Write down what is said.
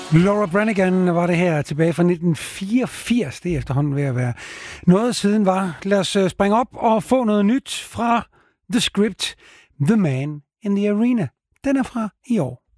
Laura Branigan var det her tilbage fra 1984. Det er efterhånden ved at være noget siden var. Lad os springe op og få noget nyt fra The Script, The Man in the Arena. Den er fra i år.